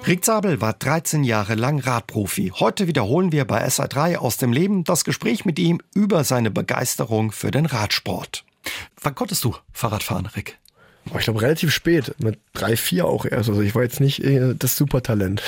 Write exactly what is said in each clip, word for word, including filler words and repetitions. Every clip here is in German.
Rick Zabel war dreizehn Jahre lang Radprofi. Heute wiederholen wir bei S A drei aus dem Leben das Gespräch mit ihm über seine Begeisterung für den Radsport. Wann konntest du Fahrrad fahren, Rick? Ich glaube relativ spät, mit drei, vier auch erst. Also ich war jetzt nicht das Supertalent.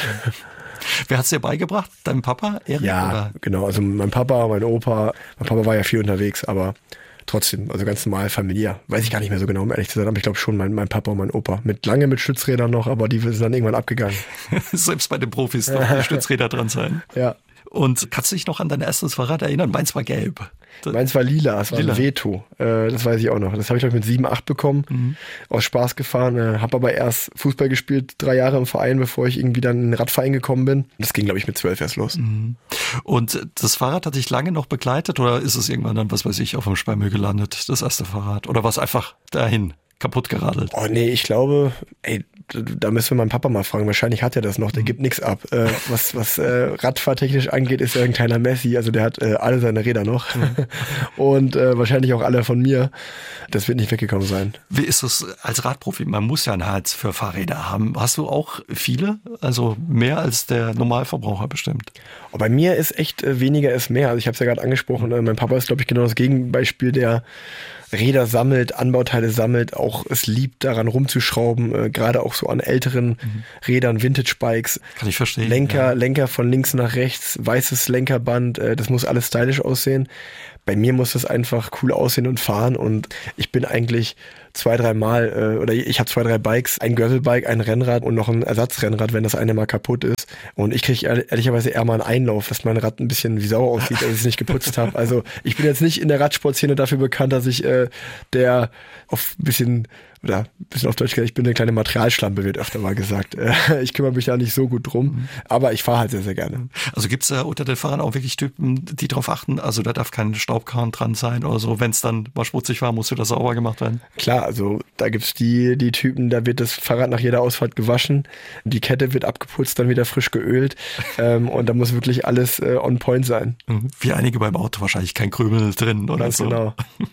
Wer hat's dir beigebracht? Dein Papa, Erik? Ja, oder? Genau. Also mein Papa, mein Opa. Mein Papa war ja viel unterwegs, aber trotzdem, also ganz normal familiär. Weiß ich gar nicht mehr so genau, um ehrlich zu sein, aber ich glaube schon mein, mein Papa und mein Opa. Mit lange mit Stützrädern noch, aber die sind dann irgendwann abgegangen. Selbst bei den Profis noch Stützräder dran sein. Ja. Und kannst du dich noch an dein erstes Fahrrad erinnern? Meins war gelb. Meins war lila, es war lila. Ein Veto. Äh, das weiß ich auch noch. Das habe ich, glaube ich, mit sieben, acht bekommen. Mhm. Aus Spaß gefahren. Äh, habe aber erst Fußball gespielt, drei Jahre im Verein, bevor ich irgendwie dann in den Radverein gekommen bin. Das ging, glaube ich, mit zwölf erst los. Mhm. Und das Fahrrad hat dich lange noch begleitet oder ist es irgendwann dann, was weiß ich, auf dem Sperrmüll gelandet, das erste Fahrrad? Oder war es einfach dahin? Kaputt geradelt? Oh nee, ich glaube, ey, da müssen wir meinen Papa mal fragen. Wahrscheinlich hat er das noch, der gibt nichts ab. Äh, was was äh, radfahrtechnisch angeht, ist er ein kleiner Messi. Also der hat äh, alle seine Räder noch. Mhm. Und äh, wahrscheinlich auch alle von mir. Das wird nicht weggekommen sein. Wie ist es als Radprofi? Man muss ja ein Herz für Fahrräder haben. Hast du auch viele? Also mehr als der Normalverbraucher bestimmt? Oh, bei mir ist echt äh, weniger ist mehr. Also ich habe es ja gerade angesprochen. Äh, mein Papa ist, glaube ich, genau das Gegenbeispiel, der Räder sammelt, Anbauteile sammelt, auch es liebt, daran rumzuschrauben, äh, gerade auch so an älteren mhm. Rädern, Vintage-Bikes. Kann ich verstehen. Lenker, ja. Lenker von links nach rechts, weißes Lenkerband, äh, das muss alles stylisch aussehen. Bei mir muss das einfach cool aussehen und fahren und ich bin eigentlich zwei, drei Mal, äh, oder ich habe zwei, drei Bikes, ein Gravelbike, ein Rennrad und noch ein Ersatzrennrad, wenn das eine mal kaputt ist. Und ich kriege ehrlicherweise eher mal einen Einlauf, dass mein Rad ein bisschen wie sauer aussieht, als ich es nicht geputzt habe. Also ich bin jetzt nicht in der Radsportszene dafür bekannt, dass ich äh, der auf ein bisschen, oder ein bisschen auf Deutsch gesagt, ich bin eine kleine Materialschlampe, wird öfter mal gesagt. Ich kümmere mich da nicht so gut drum, aber ich fahre halt sehr, sehr gerne. Also gibt's äh, unter den Fahrern auch wirklich Typen, die drauf achten, also da darf kein Staubkorn dran sein oder so, wenn es dann mal schmutzig war, muss wieder sauber gemacht werden? Klar, also da gibt's die die Typen, da wird das Fahrrad nach jeder Ausfahrt gewaschen, die Kette wird abgeputzt, dann wieder frisch geölt ähm, und da muss wirklich alles äh, on point sein. Wie einige beim Auto wahrscheinlich, kein Krümel drin oder Ganz so. Genau.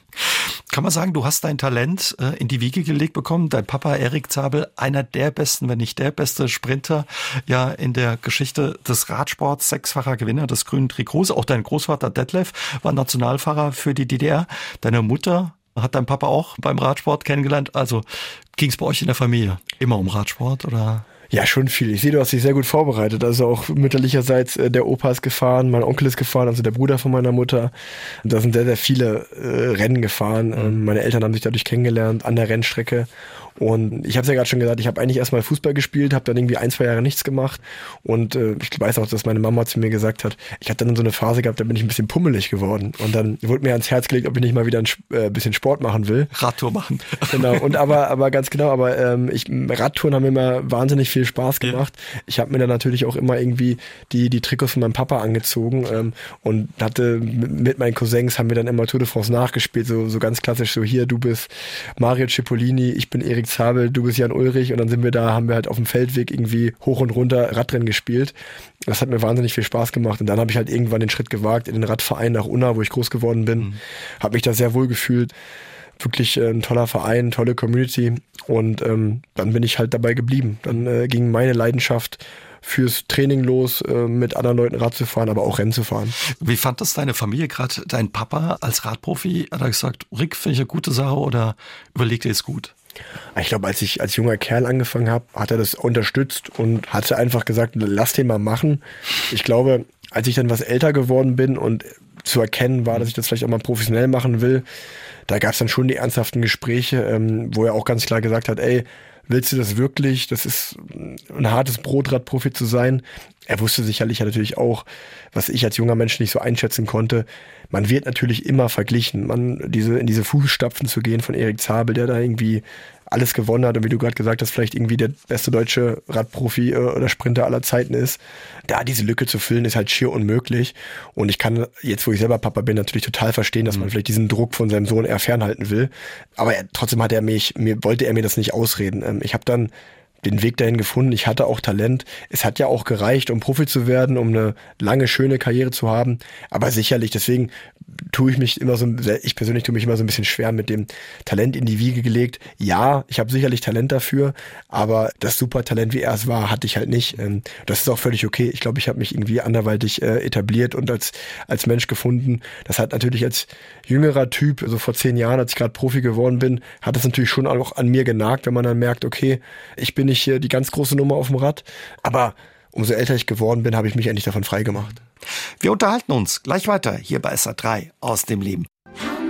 Kann man sagen, du hast dein Talent äh, in die Wiege gelegt bekommen. Dein Papa Erik Zabel, einer der besten, wenn nicht der beste Sprinter ja in der Geschichte des Radsports, sechsfacher Gewinner des grünen Trikots. Auch dein Großvater Detlef war Nationalfahrer für die D D R. Deine Mutter hat dein Papa auch beim Radsport kennengelernt. Also ging es bei euch in der Familie immer um Radsport oder? Ja, schon viel. Ich sehe, du hast dich sehr gut vorbereitet. Also auch mütterlicherseits, äh, der Opa ist gefahren, mein Onkel ist gefahren, also der Bruder von meiner Mutter. Da sind sehr, sehr viele äh, Rennen gefahren. Mhm. Ähm, meine Eltern haben sich dadurch kennengelernt an der Rennstrecke. Und ich habe es ja gerade schon gesagt, ich habe eigentlich erstmal Fußball gespielt, habe dann irgendwie ein, zwei Jahre nichts gemacht. Und äh, ich weiß auch, dass meine Mama zu mir gesagt hat, ich habe dann so eine Phase gehabt, da bin ich ein bisschen pummelig geworden. Und dann wurde mir ans Herz gelegt, ob ich nicht mal wieder ein äh, bisschen Sport machen will. Radtour machen. Genau, und aber aber ganz genau, aber ähm, ich Radtouren haben mir immer wahnsinnig viel Spaß gemacht. Ja. Ich habe mir dann natürlich auch immer irgendwie die die Trikots von meinem Papa angezogen ähm, und hatte mit meinen Cousins haben wir dann immer Tour de France nachgespielt, so so ganz klassisch, so hier, du bist Mario Cipollini, ich bin Erik Zabel, du bist Jan Ulrich und dann sind wir da, haben wir halt auf dem Feldweg irgendwie hoch und runter Radrennen gespielt. Das hat mir wahnsinnig viel Spaß gemacht und dann habe ich halt irgendwann den Schritt gewagt in den Radverein nach Unna, wo ich groß geworden bin. Mhm. Habe mich da sehr wohl gefühlt. Wirklich äh, ein toller Verein, tolle Community und ähm, dann bin ich halt dabei geblieben. Dann äh, ging meine Leidenschaft fürs Training los, äh, mit anderen Leuten Rad zu fahren, aber auch Rennen zu fahren. Wie fand das deine Familie, gerade dein Papa als Radprofi? Hat er gesagt, Rick, finde ich eine gute Sache oder überlegt ihr es gut? Ich glaube, als ich als junger Kerl angefangen habe, hat er das unterstützt und hat einfach gesagt, lass den mal machen. Ich glaube, als ich dann was älter geworden bin und zu erkennen war, dass ich das vielleicht auch mal professionell machen will, da gab es dann schon die ernsthaften Gespräche, ähm, wo er auch ganz klar gesagt hat, ey, willst du das wirklich? Das ist ein hartes Brot, Radprofi zu sein. Er wusste sicherlich ja natürlich auch, was ich als junger Mensch nicht so einschätzen konnte. Man wird natürlich immer verglichen. Man, diese, in diese Fußstapfen zu gehen von Erik Zabel, der da irgendwie alles gewonnen hat und wie du gerade gesagt hast, vielleicht irgendwie der beste deutsche Radprofi oder Sprinter aller Zeiten ist. Da diese Lücke zu füllen, ist halt schier unmöglich. Und ich kann jetzt, wo ich selber Papa bin, natürlich total verstehen, dass man vielleicht diesen Druck von seinem Sohn eher fernhalten will. Aber er, trotzdem hat er mich, mir wollte er mir das nicht ausreden. Ich habe dann den Weg dahin gefunden. Ich hatte auch Talent. Es hat ja auch gereicht, um Profi zu werden, um eine lange, schöne Karriere zu haben. Aber sicherlich, deswegen tue ich mich immer so, ich persönlich tue mich immer so ein bisschen schwer mit dem Talent in die Wiege gelegt. Ja, ich habe sicherlich Talent dafür, aber das Supertalent, wie er es war, hatte ich halt nicht. Das ist auch völlig okay. Ich glaube, ich habe mich irgendwie anderweitig etabliert und als, als Mensch gefunden. Das hat natürlich als jüngerer Typ, also vor zehn Jahren, als ich gerade Profi geworden bin, hat es natürlich schon auch an mir genagt, wenn man dann merkt, okay, ich bin nicht hier die ganz große Nummer auf dem Rad, aber umso älter ich geworden bin, habe ich mich endlich davon frei gemacht. Wir unterhalten uns gleich weiter hier bei S R drei aus dem Leben.